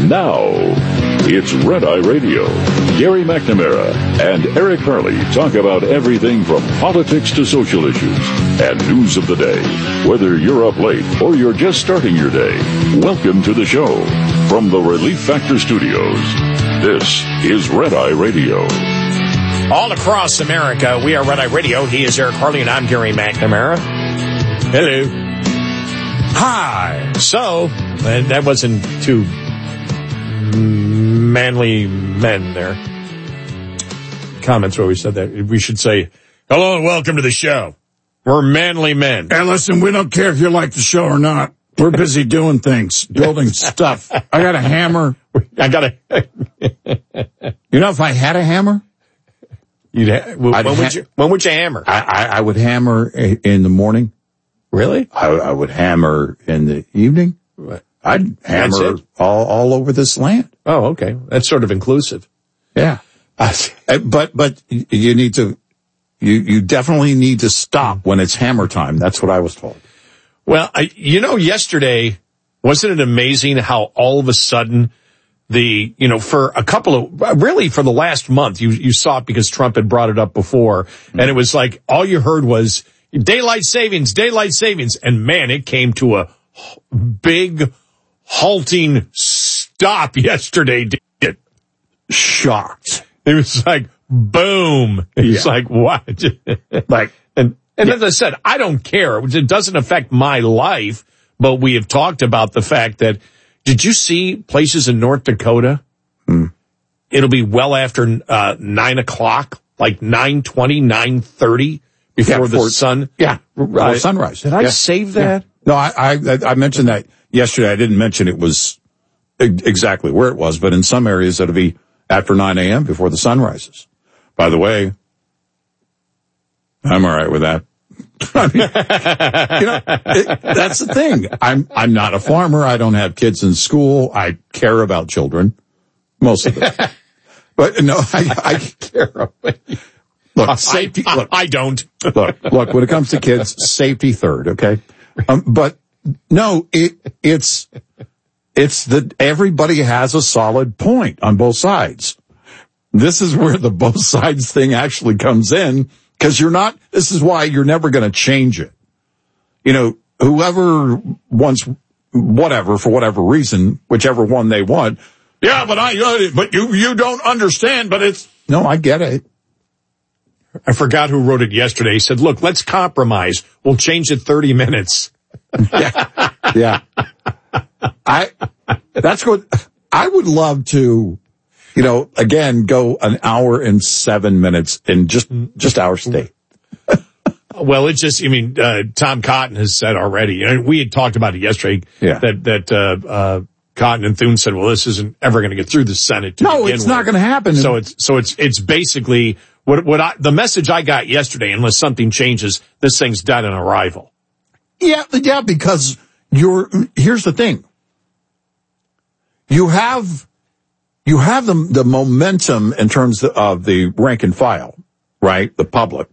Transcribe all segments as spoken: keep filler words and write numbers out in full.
Now, it's Red Eye Radio. Gary McNamara and Eric Harley talk about everything from politics to social issues and news of the day. Whether you're up late or you're just starting your day, welcome to the show. From the Relief Factor Studios, this is Red Eye Radio. All across America, we are Red Eye Radio. He is Eric Harley, and I'm Gary McNamara. Hello. Hi. So, and that wasn't too manly men there. Comments where we said that. We should say, hello and welcome to the show. We're manly men. Hey, listen, we don't care if you like the show or not. We're busy doing things, building stuff. I got a hammer. I got a... You know, if I had a hammer... You'd ha- when, when, ha- would you, when would you hammer? I, I, I would hammer in the morning. Really? I, I would hammer in the evening. What? I'd hammer all, all over this land. Oh, okay. That's sort of inclusive. Yeah. Uh, but, but you need to, you, you definitely need to stop when it's hammer time. That's what I was told. Well, I, you know, yesterday, wasn't it amazing how all of a sudden the, you know, for a couple of, really for the last month, you, you saw it because Trump had brought it up before, mm-hmm. and it was like, all you heard was daylight savings, daylight savings, and man, it came to a big halting stop yesterday. It shocked. It was like, boom. It's yeah. like, what? like, and, and yeah. as I said, I don't care. It doesn't affect my life, but we have talked about the fact that, did you see places in North Dakota? Hmm. It'll be well after uh, nine o'clock, like nine twenty, nine thirty before, yeah, before the sun. Yeah, uh, sunrise. Did I yeah. save that? Yeah. No, I, I I mentioned that yesterday. I didn't mention it was exactly where it was, but in some areas it'll be after nine a.m. before the sun rises. By the way, I'm all right with that. I mean, you know, it, that's the thing. I'm, I'm not a farmer. I don't have kids in school. I care about children. Most of them. But no, I, I care about Look, safety. I, look, I don't. look, look, when it comes to kids, safety third, okay? Um, but no, it, it's, it's that everybody has a solid point on both sides. This is where the both sides thing actually comes in. Because you're not, this is why you're never going to change it. You know, whoever wants whatever, for whatever reason, whichever one they want. Yeah, but I, uh, but you, you don't understand, but it's. No, I get it. I forgot who wrote it yesterday. He said, look, let's compromise. We'll change it thirty minutes. yeah. Yeah. I, that's what, I would love to. You know, again, go an hour and seven minutes in just, just our state. Well, it's just, I mean, uh, Tom Cotton has said already, and we had talked about it yesterday, yeah. that, that, uh, uh, Cotton and Thune said, well, this isn't ever going to get through the Senate. To no, it's with. not going to happen. So it's, so it's, it's basically what, what I, the message I got yesterday, unless something changes, this thing's dead on arrival. Yeah, yeah, because you're, here's the thing. You have, You have the, the momentum in terms of the rank and file, right? The public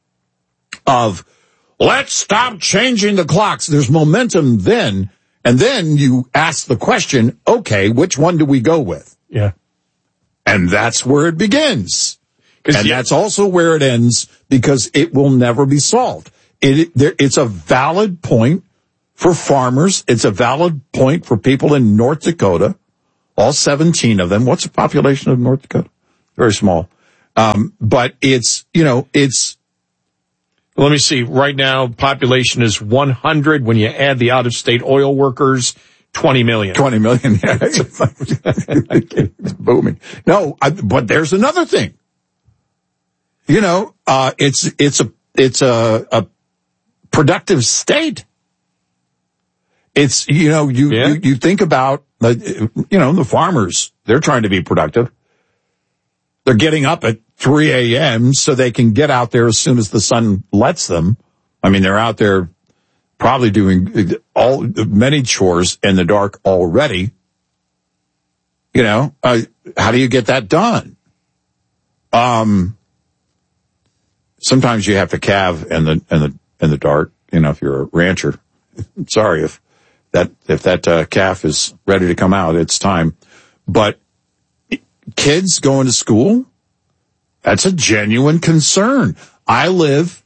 of let's stop changing the clocks. There's momentum then. And then you ask the question, okay, which one do we go with? Yeah. And that's where it begins. And yeah. that's also where it ends because it will never be solved. It, there, it's a valid point for farmers. It's a valid point for people in North Dakota. All seventeen of them. What's the population of North Dakota? Very small. Um, but it's, you know, it's. Let me see. Right now, population is one hundred. When you add the out-of-state oil workers, twenty million. twenty million, yeah. It's booming. No, I, but there's another thing. You know, uh, it's, it's a, it's a, a productive state. It's, you know, you, yeah. you, you think about, uh, you know, the farmers, they're trying to be productive. They're getting up at three a.m. so they can get out there as soon as the sun lets them. I mean, they're out there probably doing all, many chores in the dark already. You know, uh, how do you get that done? Um, sometimes you have to calve in the, in the, in the dark, you know, if you're a rancher. Sorry if that if that uh, calf is ready to come out, it's time. But kids going to school, that's a genuine concern. I live,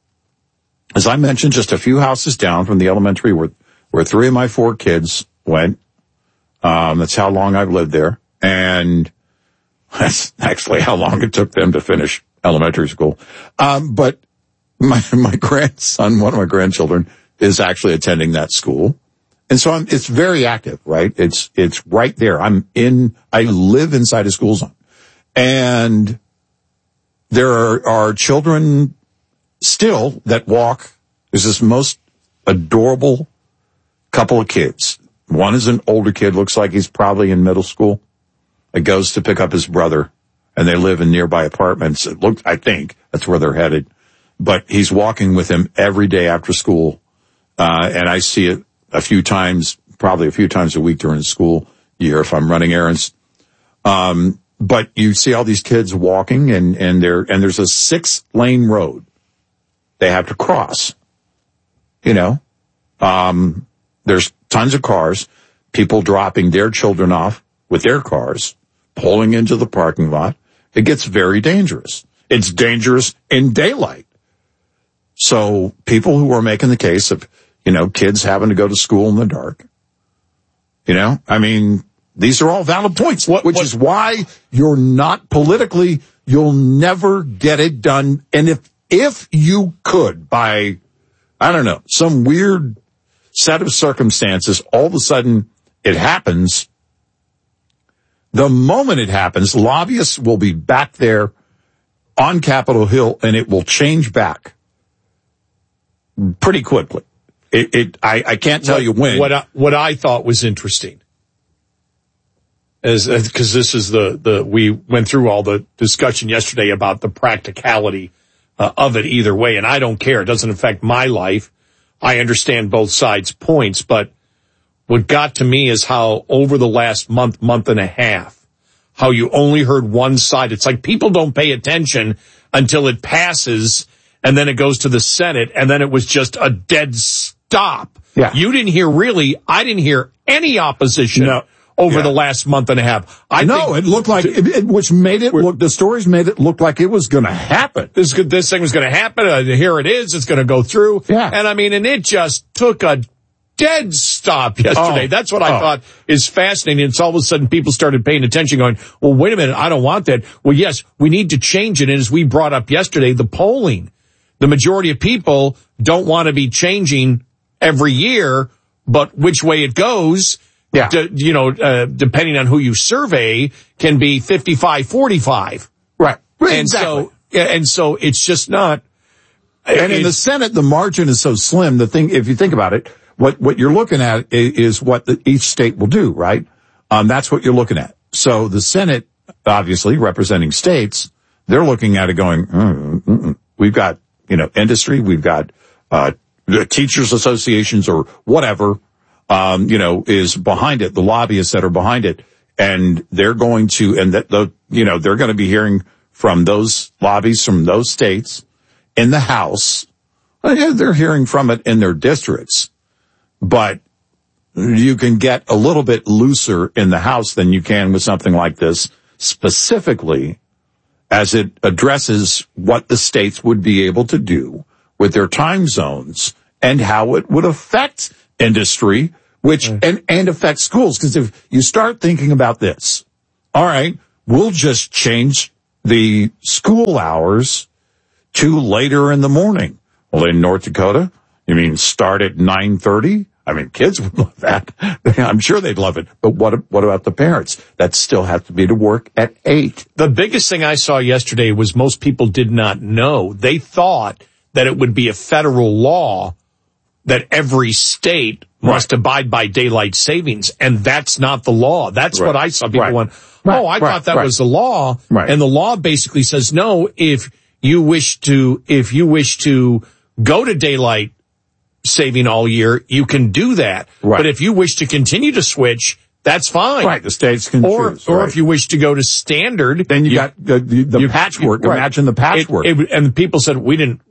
as I mentioned, just a few houses down from the elementary where, where three of my four kids went. Um, that's how long I've lived there. And that's actually how long it took them to finish elementary school. Um, but my, my grandson, one of my grandchildren, is actually attending that school. And so I'm, it's very active, right? It's, it's right there. I'm in, I live inside a school zone. And there are, are children still that walk. There's this most adorable couple of kids. One is an older kid, looks like he's probably in middle school. It goes to pick up his brother, and they live in nearby apartments. It looks, I think that's where they're headed. But he's walking with him every day after school. Uh, and I see it a few times, probably a few times a week during the school year if I'm running errands. Um, but you see all these kids walking, and, and there, and there's a six lane road they have to cross. You know, um, there's tons of cars, people dropping their children off with their cars, pulling into the parking lot. It gets very dangerous. It's dangerous in daylight. So people who are making the case of, you know, kids having to go to school in the dark, you know, I mean, these are all valid points, what, which what, is why you're not politically, you'll never get it done. And if, if you could, by, I don't know, some weird set of circumstances, all of a sudden it happens, the moment it happens, lobbyists will be back there on Capitol Hill, and it will change back pretty quickly. It, it I, I can't tell what, you when. What I, what I thought was interesting is, because this is the, the, we went through all the discussion yesterday about the practicality uh, of it either way, and I don't care. It doesn't affect my life. I understand both sides' points, but what got to me is how over the last month, month and a half, how you only heard one side. It's like people don't pay attention until it passes, and then it goes to the Senate, and then it was just a dead stop. Yeah. You didn't hear really, I didn't hear any opposition no. over yeah. the last month and a half. I know it looked like, it, it, which made it look, the stories made it look like it was going to happen. This, this thing was going to happen. Uh, here it is. It's going to go through. Yeah. And I mean, and it just took a dead stop yesterday. Oh. That's what I oh. thought is fascinating. It's all of a sudden people started paying attention going, well, wait a minute. I don't want that. Well, yes, we need to change it. And as we brought up yesterday, the polling, the majority of people don't want to be changing every year, but which way it goes, yeah. d- you know, uh, depending on who you survey, can be fifty-five forty-five. Right. And exactly. so, yeah, and so it's just not. And in the Senate, the margin is so slim. The thing, if you think about it, what, what you're looking at is, is what the, each state will do, right? Um, that's what you're looking at. So the Senate, obviously representing states, they're looking at it going, mm, mm, mm. we've got, you know, industry, we've got, uh, the teachers associations or whatever, um, you know, is behind it, the lobbyists that are behind it. And they're going to, and that, the, you know, they're going to be hearing from those lobbies from those states in the House. They're hearing from it in their districts, but you can get a little bit looser in the House than you can with something like this, specifically as it addresses what the states would be able to do with their time zones and how it would affect industry, which, mm. and, and affect schools. Because if you start thinking about this, all right, we'll just change the school hours to later in the morning. Well, in North Dakota, you mean start at nine thirty? I mean, kids would love that. I'm sure they'd love it. But what, what about the parents? That still has to be to work at eight. The biggest thing I saw yesterday was most people did not know. They thought that it would be a federal law that every state must right. abide by daylight savings. And that's not the law. That's right. what I saw. People right. went, oh, right. I right. thought that right. was the law. Right. And the law basically says, no, if you wish to, if you wish to go to daylight saving all year, you can do that. Right. But if you wish to continue to switch, that's fine. Right, the states can or, choose. Or right. if you wish to go to standard. Then you, you got the, the, the you, patchwork. You, right. Imagine the patchwork. It, it, and people said, we didn't,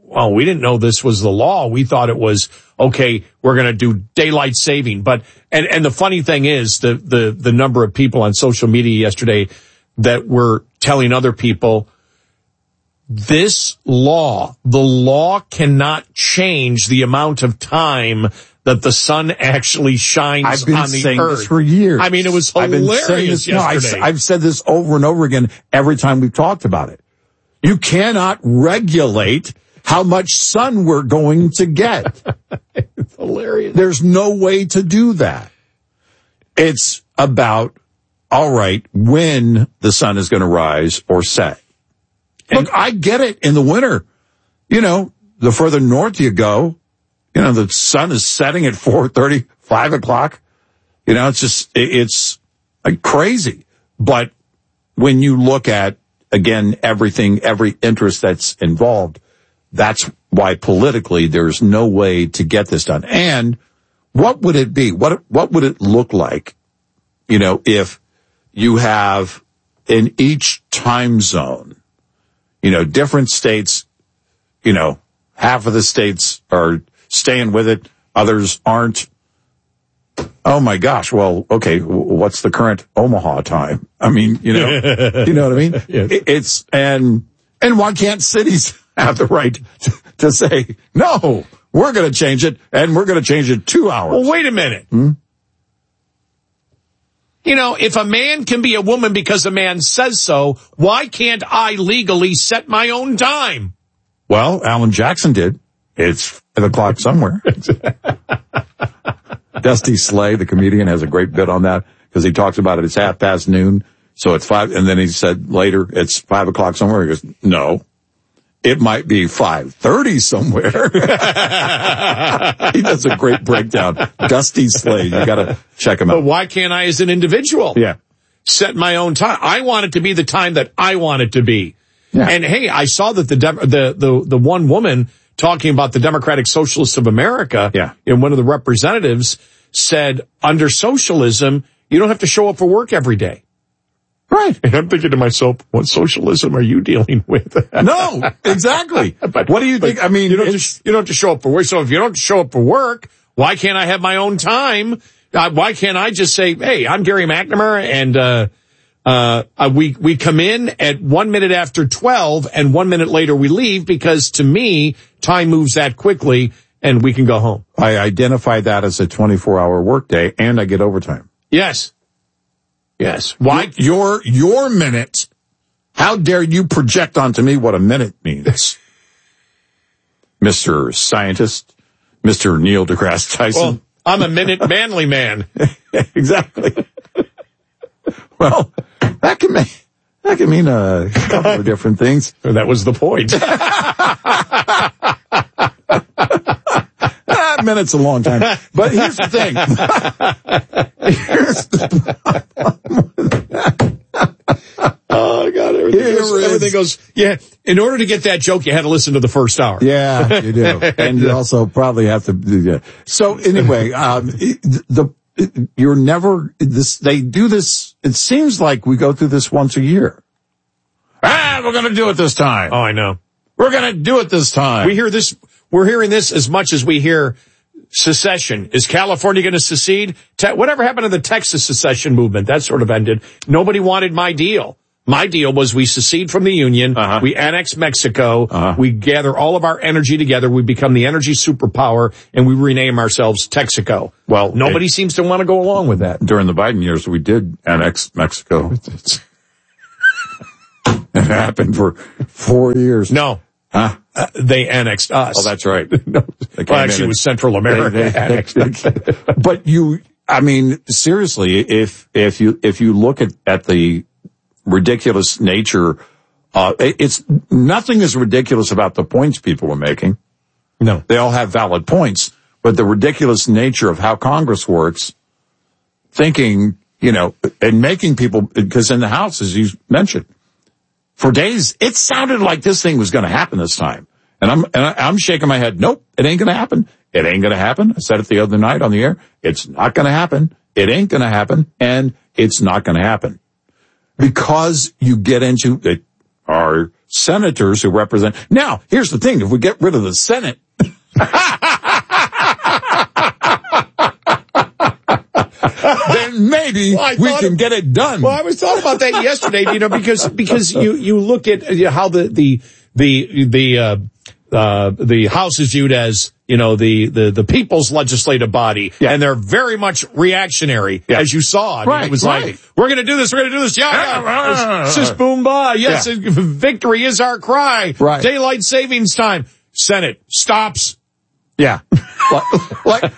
well, we didn't know this was the law. We thought it was, okay, we're going to do daylight saving. But, and, and the funny thing is the, the, the number of people on social media yesterday that were telling other people, this law, the law cannot change the amount of time that the sun actually shines I've been on the saying earth. This for years. I mean, it was I've been hilarious saying this, yesterday. No, I've, I've said this over and over again every time we've talked about it. You cannot regulate how much sun we're going to get. It's hilarious. There's no way to do that. It's about, all right, when the sun is going to rise or set. And look, I get it in the winter. You know, the further north you go, you know, the sun is setting at four thirty, five o'clock. You know, it's just, it's like crazy. But when you look at, again, everything, every interest that's involved, that's why politically there's no way to get this done. And what would it be? What, what would it look like, you know, if you have in each time zone, you know, different states, you know, half of the states are staying with it, others aren't. Oh my gosh. Well, okay. What's the current Omaha time? I mean, you know, you know what I mean? Yes. It's, and, and why can't cities have the right to, to say, no, we're going to change it and we're going to change it two hours? Well, wait a minute. Hmm? You know, if a man can be a woman because a man says so, why can't I legally set my own time? Well, Alan Jackson did. It's five o'clock somewhere. Dusty Slay, the comedian, has a great bit on that because he talks about it. It's half past noon, so it's five. And then he said later it's five o'clock somewhere. He goes, no, it might be five thirty somewhere. He does a great breakdown. Dusty Slay, you got to check him out. But why can't I, as an individual, Yeah, set my own time? I want it to be the time that I want it to be. Yeah. And hey, I saw that the Dem- the the the one woman talking about the Democratic Socialists of America, Yeah. and one of the representatives said, under socialism, you don't have to show up for work every day. right. And I'm thinking to myself, what socialism are you dealing with? No, exactly. But what do you think? I mean, you don't, have it's- to, you don't have to show up for work. So if you don't show up for work, why can't I have my own time? Uh, why can't I just say, hey, I'm Gary McNamara, and uh, uh, uh, we we come in at one minute after twelve, and one minute later we leave, because to me, time moves that quickly, and we can go home. I identify that as a twenty-four hour workday, and I get overtime. Yes. Yes. Why? Your, your minute. How dare you project onto me what a minute means? Mister Scientist, Mister Neil deGrasse Tyson. Well, I'm a minute manly man. Exactly. Well, that can mean, that can mean a couple of different things. That was the point. That minute's a long time. But here's the thing. Here's the Oh, God, everything Here goes, is- everything goes, yeah, in order to get that joke, you had to listen to the first hour. Yeah, you do. And you also probably have to do that. So anyway, um, the, the, you're never, this, they do this, it seems like we go through this once a year. Ah, we're going to do it this time. Oh, I know. We're going to do it this time. We hear this, we're hearing this as much as we hear secession. Is California going to secede? Te- whatever happened to the Texas secession movement? That sort of ended. Nobody wanted my deal. My deal was we secede from the Union, Uh-huh. we annex Mexico, Uh-huh. we gather all of our energy together, we become the energy superpower, and we rename ourselves Texaco. Well, Nobody it- seems to want to go along with that. During the Biden years, we did annex Mexico. It happened for four years. No. Huh? Uh, they annexed us. Oh, that's right. No. They came Well, in actually, it and- was Central America. They- they- annexed us. But you, I mean, seriously, if, if you, if you look at, at the ridiculous nature, uh, it- it's, nothing is ridiculous about the points people are making. No. They all have valid points, but the ridiculous nature of how Congress works, thinking, you know, and making people, because in the House, as you mentioned, for days, it sounded like this thing was going to happen this time. And I'm, and I'm shaking my head. Nope, it ain't going to happen. It ain't going to happen. I said it the other night on the air. It's not going to happen. It ain't going to happen. And it's not going to happen. Because you get into it. are senators who represent. Now, here's the thing. If we get rid of the Senate, then maybe well, we can it, get it done. Well, I was talking about that yesterday, you know, because, because you, you look at you know, how the, the, the, the, uh, uh, the House is viewed as, you know, the, the, the people's legislative body. Yeah. And they're very much reactionary, yeah. as you saw. I right, mean, it was right. like, we're going to do this, we're going to do this. Yeah, yeah. Sis boom ba. Yes, yeah. Victory is our cry. Right. Daylight savings time. Senate stops. Yeah. like, like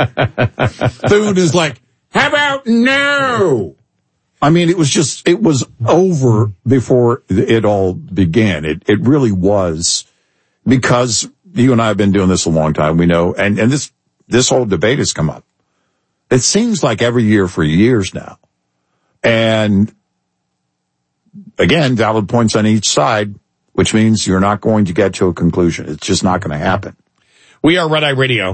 food is like, how about no? I mean, it was just, it was over before it all began. It, it really was, because you and I have been doing this a long time. We know, and, and this, this whole debate has come up. It seems like every year for years now. And again, valid points on each side, which means you're not going to get to a conclusion. It's just not going to happen. We are Red Eye Radio.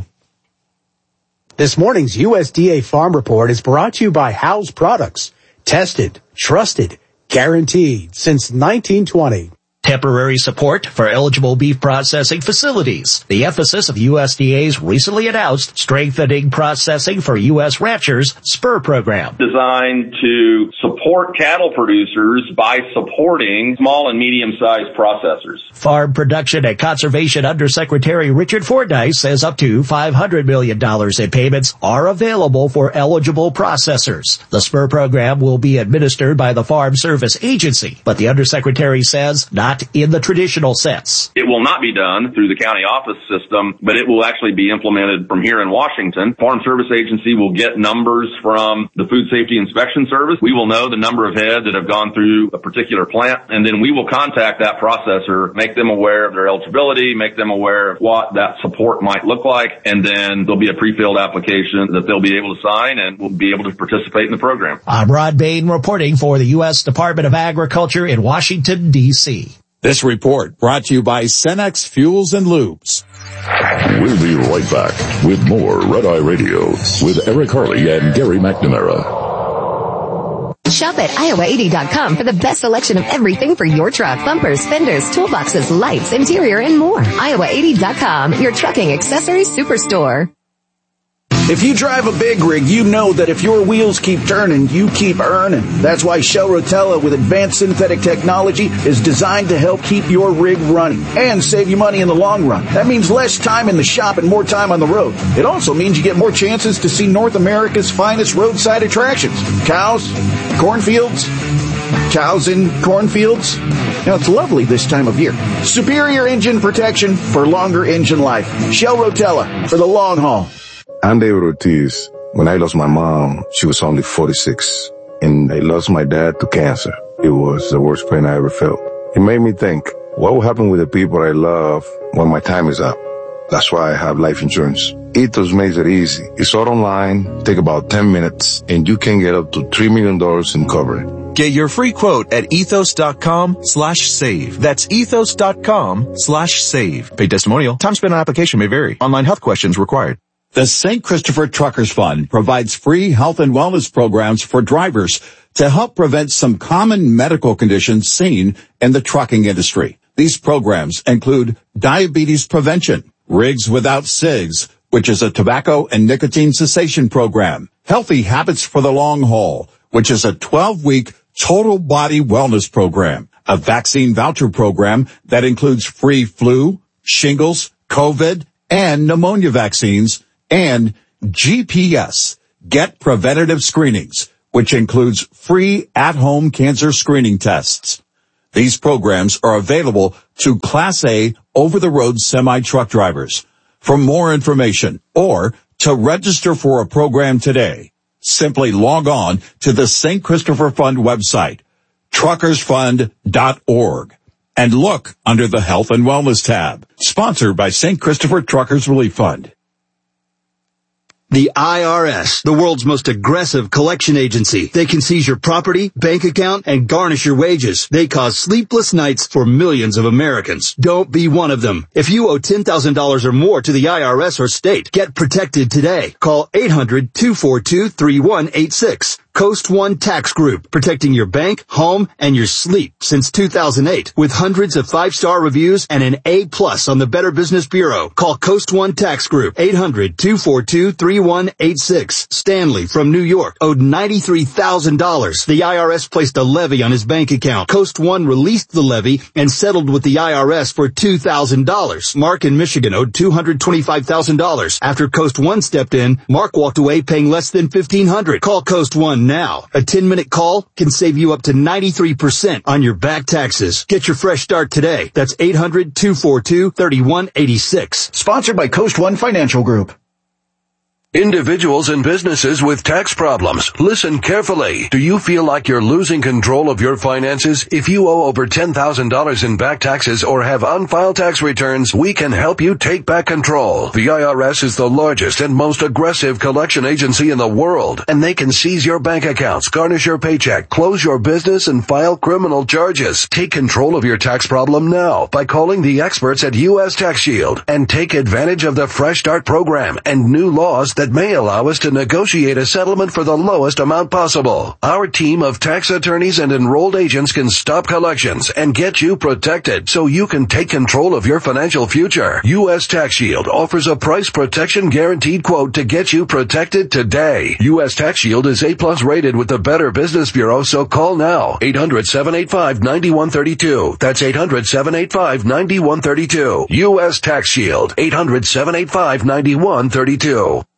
This morning's U S D A Farm Report is brought to you by Howes Products. Tested, trusted, guaranteed since nineteen twenty. Temporary support for eligible beef processing facilities. The emphasis of U S D A's recently announced Strengthening Processing for U S Ranchers SPUR program. Designed to support cattle producers by supporting small and medium-sized processors. Farm Production and Conservation Undersecretary Richard Fordyce says up to five hundred million dollars in payments are available for eligible processors. The SPUR program will be administered by the Farm Service Agency, but the Undersecretary says not in the traditional sense. It will not be done through the county office system, but it will actually be implemented from here in Washington. Farm Service Agency will get numbers from the Food Safety Inspection Service. We will know the number of heads that have gone through a particular plant, and then we will contact that processor, make them aware of their eligibility, make them aware of what that support might look like, and then there'll be a pre-filled application that they'll be able to sign and will be able to participate in the program. I'm Rod Bain reporting for the U S Department of Agriculture in Washington, D C This report brought to you by Cenex Fuels and Lubes. We'll be right back with more Red Eye Radio with Eric Harley and Gary McNamara. Shop at Iowa eighty dot com for the best selection of everything for your truck. Bumpers, fenders, toolboxes, lights, interior, and more. Iowa eighty dot com, your trucking accessories superstore. If you drive a big rig, you know that if your wheels keep turning, you keep earning. That's why Shell Rotella with advanced synthetic technology is designed to help keep your rig running and save you money in the long run. That means less time in the shop and more time on the road. It also means you get more chances to see North America's finest roadside attractions. Cows, cornfields, cows in cornfields. Now, it's lovely this time of year. Superior engine protection for longer engine life. Shell Rotella for the long haul. I'm David Ortiz. When I lost my mom, she was only forty-six, and I lost my dad to cancer. It was the worst pain I ever felt. It made me think, what will happen with the people I love when my time is up? That's why I have life insurance. Ethos makes it easy. It's all online, take about ten minutes, and you can get up to three million dollars in coverage. Get your free quote at ethos.com slash save. That's ethos.com slash save. Paid testimonial. Time spent on application may vary. Online health questions required. The Saint Christopher Truckers Fund provides free health and wellness programs for drivers to help prevent some common medical conditions seen in the trucking industry. These programs include diabetes prevention, Rigs Without Cigs, which is a tobacco and nicotine cessation program, Healthy Habits for the Long Haul, which is a twelve-week total body wellness program, a vaccine voucher program that includes free flu, shingles, COVID, and pneumonia vaccines, and G P S, Get Preventative Screenings, which includes free at-home cancer screening tests. These programs are available to Class A over-the-road semi-truck drivers. For more information or to register for a program today, simply log on to the Saint Christopher Fund website, truckers fund dot org, and look under the Health and Wellness tab. Sponsored by Saint Christopher Truckers Relief Fund. The I R S, the world's most aggressive collection agency. They can seize your property, bank account, and garnish your wages. They cause sleepless nights for millions of Americans. Don't be one of them. If you owe ten thousand dollars or more to the I R S or state, get protected today. Call eight hundred, two four two, three one eight six. Coast One Tax Group, protecting your bank, home, and your sleep since two thousand eight. With hundreds of five-star reviews and an A plus on the Better Business Bureau. Call Coast One Tax Group, eight hundred, two four two, three one eight six. Stanley from New York owed ninety-three thousand dollars. The I R S placed a levy on his bank account. Coast One released the levy and settled with the I R S for two thousand dollars. Mark in Michigan owed two hundred twenty-five thousand dollars. After Coast One stepped in, Mark walked away paying less than fifteen hundred dollars. Call Coast One now. A ten-minute call can save you up to ninety-three percent on your back taxes. Get your fresh start today. That's eight hundred, two four two, three one eight six. Sponsored by Coast One Financial Group. Individuals and businesses with tax problems, listen carefully. Do you feel like you're losing control of your finances? If you owe over ten thousand dollars in back taxes or have unfiled tax returns, we can help you take back control. The I R S is the largest and most aggressive collection agency in the world, and they can seize your bank accounts, garnish your paycheck, close your business, and file criminal charges. Take control of your tax problem now by calling the experts at U S Tax Shield and take advantage of the Fresh Start program and new laws that may allow us to negotiate a settlement for the lowest amount possible. Our team of tax attorneys and enrolled agents can stop collections and get you protected so you can take control of your financial future. U S Tax Shield offers a price protection guaranteed quote to get you protected today. U S Tax Shield is A plus rated with the Better Business Bureau, so call now. eight hundred, seven eight five, nine one three two. That's eight hundred, seven eight five, nine one three two. U S Tax Shield. eight hundred, seven eight five, nine one three two.